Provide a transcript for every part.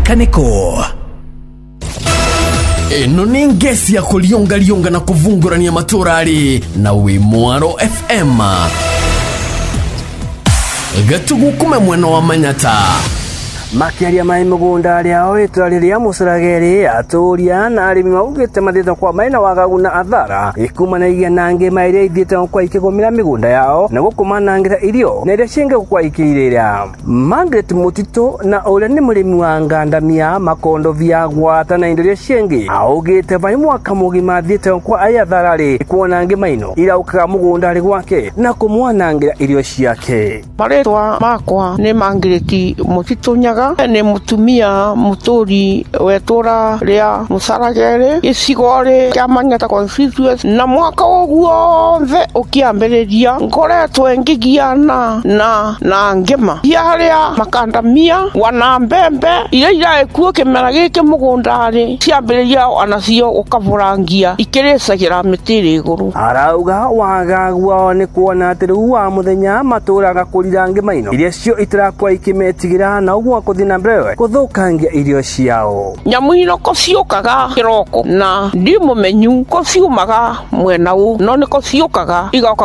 Kaneko. Eno ni ngesi ya kulionga na kuvungurania maturari na Wimwaro FM. Gatugu kume mweno wa Manyata. Makiaria mai mugunda aliao itwaliria Musurageri aturia na arimi maugite mathitho kwa maina wagagu na athara ikumanagia na ngema iria ithite kwa ikigomira migunda yao na gukumanangira irio na iria cienge kwa ikirira. Margaret Mutito na uria ni murimi wa ngandamia makondo vya gwata na indo iria cienge augite vai mwaka mugima thite kwa ayatharari kuona ngema ino irauka mugunda ali gwake na kumwanangira irio ciake. Maretwa makwa ni Margaret Mutito Nyaga ni mutumia muturi wetura ria Musurageri isigore kya Manyata constituency na mwaka ogwo ukiambiriria ngoretwo ngigiana na ngema yaria makandamia wana mbembe ira ekuo kimera giki mugundari ciambiriria anacio ukavurangia ikirecagira mitiri iguru. Arauga wagagwa ni kuona atiru wa muthenya maturaga kurira ngema ino iria cio itirakwa ikimetigira na ugwa kuthina mbere kuthukangia irio ciao. Nyamu ino ko ciukaga kiroko na ndi mumenyu ko ciumaga mwena u no ni ko ciukaga igauka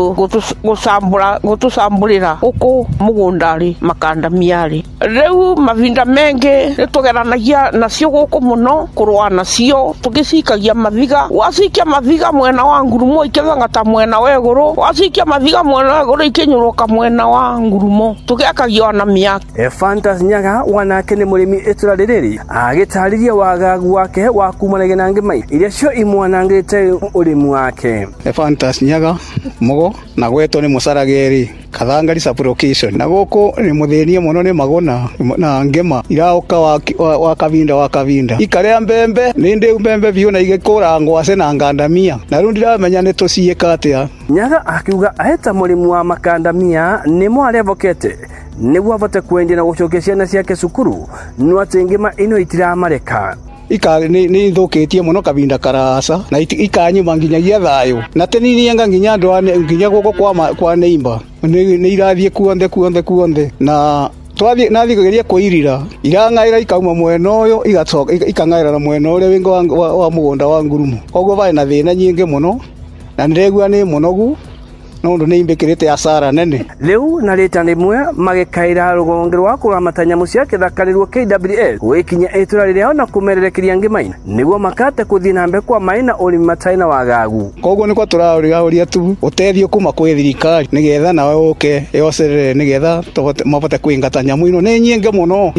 gutusambulira uku mugundari makandamiari. Riu mavinda mengi nitugeranagia nacio guku muno kurwa nacio tugicikagia mathiga wasikia mathiga mwena wa Ngurumo ikethangata mwena wa iguru wasikia mathiga mwena wa iguru ikinyuruka mwena wa Ngurumo tugiakagia na miaka. Fantas Nyaga wanake ni murimi itura ririri agitariria wagagu wake wa kumanagia na ngema iria cio imwanangite urimi wake. Fantas Nyaga mugo na gweto ni Musurageri Kathangari sublocation na goko ni muthinie muno ni magona na ngema irauka wa kavinda ikaria mbembe ni ndi mbembe biu na igikura ngwase na ngandamia na rundi ndiramenya ni tuciika atia. Nyaga akiuga aheta murimi wa makandamia ni mwarevokete niguo avote kwendia na gucokia ciana ciake cukuru no ati ngema ino itiramareka. Ni thukitie muno kavinda karasa na ikanyuma nginyagia thayo na teninienga nginya ndo nginya goko kwa neimba ni irathie kuonde na twathie nathie kugeria kuirira irangaira ikauma mweno uyo igacoka ikangaira na mweno ule wingo wa mugunda wa Ngurumo koguo vai na thina nyingi muno na ndiregua ni munogu no ndo niimbikirite asara nene. Riu na rita rimwe magikaira rugonge rwa kuramatanya mucia kithakarirwo KWS wikinya itura riria na kumererekeria ngimaina niguo makate kuthina mbe kwa maina urimi mataina wagagu. Koguo niko turauria tu utethio kuma kwi thirikari nigetha na uke yocerere nigetha mabote kwingata nyamu ino ni nyinge muno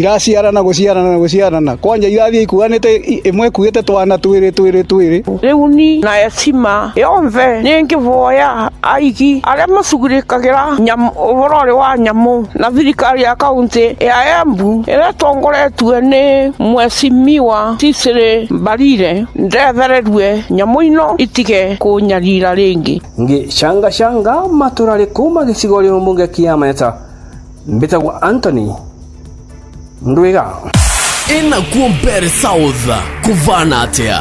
iraciarana kwanja irathie ikuanite imwe kuite twana twiri. Riu ni na esima yomve ningivoya aiki aria macugurikagira uvorori wa nyamu na thirikari ya kaunti ya Embu ira tongoretwe ni Mheshimiwa Cecily Mbarire ndethererue nyamu ino itige kunyarira ringi. Ngi shanga maturari kuma gicigo ria mbunge kia Manyata mbitagwa Anthony Ndwiga. Ina kuombere South kuvana atia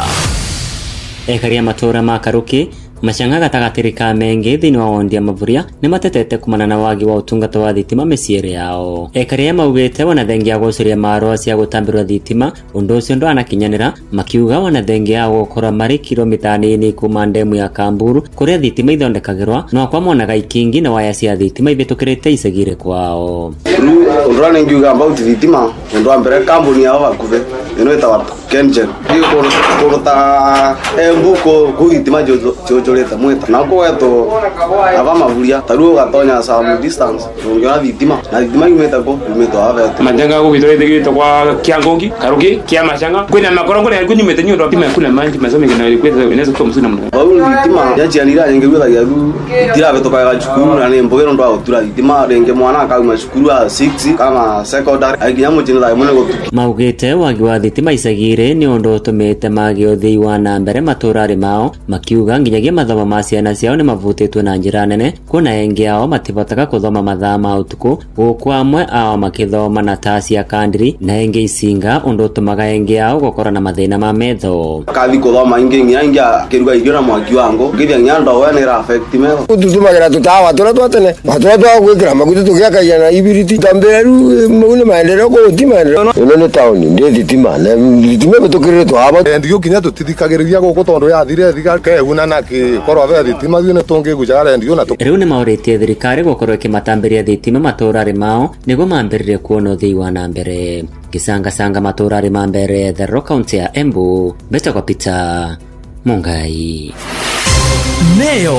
ekaria matura makaruki Machanga gatagatiri ka mengi thini wa wondi ya Mavuria ni matetete kumana na wagi wa utungata wa thitima meciari yao. Ekaria maugite wanathengia gucuria marua cia gutambirwa thitima undu ucio ndo anakinyanira makiuga wanathengia gukora mari kilomita nini kuma ndemu ya Kamburu kuria thitima ithondekagirwa no kwa monaga ikingi na waya cia thitima ibetukirite isegire kwao. Running you about thitima undu ambere kambuni yao bakuve ino itawa Kengen hiyo kurota embuko kuitima jojo mweta nako weto ava Mavuria taruo gatonya some distance ungiona thitima na thitima imeta ave Machanga gugitore kwa Kiangongi Karuki kia Machanga kwina makorongo na kunyi metenyo ndo tima kuna manji masome kana kweza inaweza kuwa msuna mna baulu thitima yajianira nyenge gwetha yaru tira betoka ga cukuru na ne mbogero ndo agutura thitima renge mwana akauma cukuru a 6 kama secondary aginya mujinira mune gutu maugite wagi wa thitima isagire rĩrĩ nĩ ũndũ ũtũmĩte mage ũthii wa na mbere matũũra-inĩ mao, makiuga nginyagia mathomo ma ciana ciao nĩ mavutĩtwo na njĩra nene, kuona aingĩ ao mativotaga kuthoma mathaa ma ũtukũ, gũkũ amwe ao makithoma na taa cia kandiri na aingĩ icinga, ũndũ ũtũmaga aingĩ ao gũkorwo na mathĩna ma metho. Kathi kuthoma ingi akiruga irio na mwaki wangu nginya nyando we ni affect me tutumagira tutawa tura twatene batura twa gwikira magutu tugiakaia na ibiriti tamberu mune maendeleo ko timaendeleo ino ni town ndi thitima na thitima betukirire twaba ndio kinya tutithikagiriria guku tondu yathire thikakehuna na kikorwa ve thitima thune tungigucara ndio na riu ni mauritie thirikari gukorwo ikimatambiria thitima matũũra-inĩ mao niguo mambĩrĩrie kuona ũthii wa na mbere. Gisanga matũũra-inĩ ma mbere The Rock County ya Embu, Betagwa Peter Mungai. Neo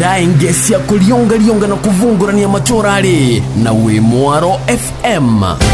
iraengesia kulionga na kuvungurania matũũra-inĩ na Wimwaro FM.